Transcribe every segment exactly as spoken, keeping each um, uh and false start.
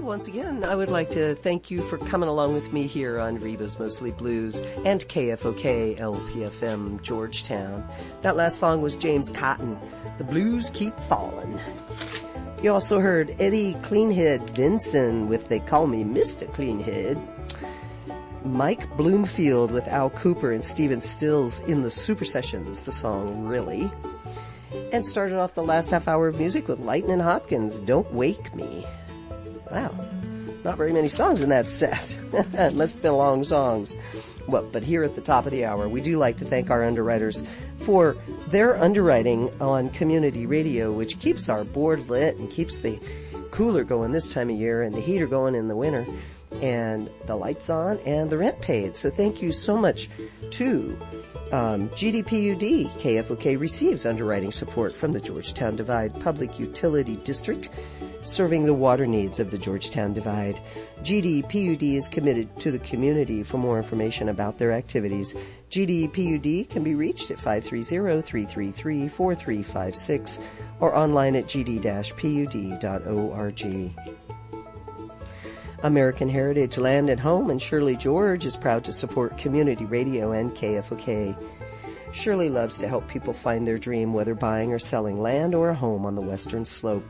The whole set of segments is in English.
once again, I would like to thank you for coming along with me here on Reba's Mostly Blues and K F O K L P F M Georgetown. That last song was James Cotton, The Blues Keep Falling. You also heard Eddie Cleanhead Vinson with They Call Me Mister Cleanhead. Mike Bloomfield with Al Cooper and Stephen Stills in the Super Sessions, the song Really. And started off the last half hour of music with Lightnin' Hopkins, Don't Wake Me. Wow, not very many songs in that set. It must have been long songs. Well, but here at the top of the hour, we do like to thank our underwriters for their underwriting on community radio, which keeps our board lit and keeps the cooler going this time of year and the heater going in the winter and the lights on and the rent paid. So thank you so much to um, G D P U D. K F O K receives underwriting support from the Georgetown Divide Public Utility District, serving the water needs of the Georgetown Divide. G D P U D is committed to the community. For more information about their activities, G D P U D can be reached at five three zero, three three three, four three five six or online at g d dash p u d dot org. American Heritage Land and Home and Shirley George is proud to support community radio and K F O K. Shirley loves to help people find their dream, whether buying or selling land or a home on the Western Slope.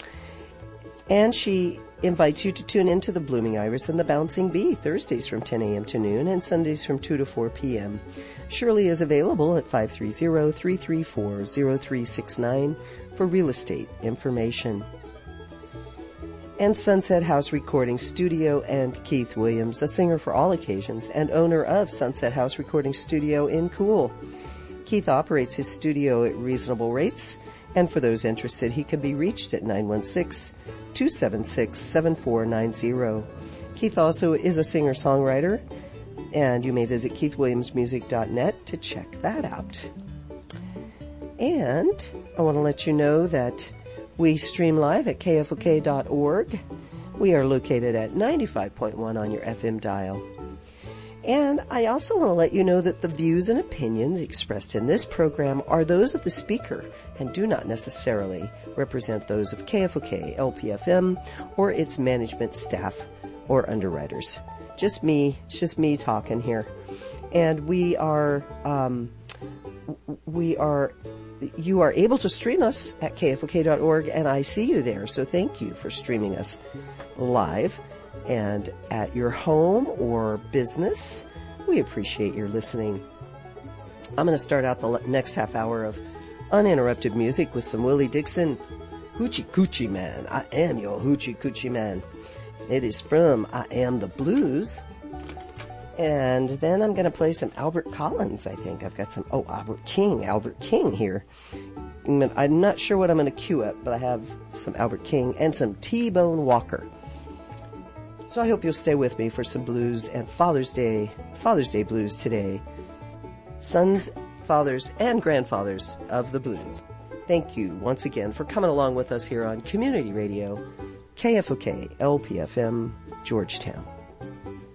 And she invites you to tune in to the Blooming Iris and the Bouncing Bee, Thursdays from ten a.m. to noon and Sundays from two to four p.m. Shirley is available at five three zero, three three four, zero three six nine for real estate information. And Sunset House Recording Studio and Keith Williams, a singer for all occasions and owner of Sunset House Recording Studio in Cool. Keith operates his studio at reasonable rates, and for those interested, he can be reached at nine one six, two seven six, seven four nine zero. Keith also is a singer-songwriter, and you may visit keith williams music dot net to check that out. And I want to let you know that we stream live at K F O K dot org. We are located at ninety-five point one on your F M dial. And I also want to let you know that the views and opinions expressed in this program are those of the speaker and do not necessarily represent those of K F O K, L P F M, or its management staff or underwriters. Just me, it's just me talking here. And we are, um, we are, you are able to stream us at K F O K dot org, and I see you there. So thank you for streaming us live and at your home or business. We appreciate your listening. I'm going to start out the next half hour of uninterrupted music with some Willie Dixon, Hoochie Coochie Man. I am your Hoochie Coochie Man. It is from I Am the Blues. And then I'm going to play some Albert Collins, I think. I've got some, oh, Albert King, Albert King here. I'm not sure what I'm going to cue up, but I have some Albert King and some T-Bone Walker. So I hope you'll stay with me for some blues and Father's Day, Father's Day blues today. Sons, fathers, and grandfathers of the blues. Thank you once again for coming along with us here on Community Radio, K F O K, L P F M, Georgetown.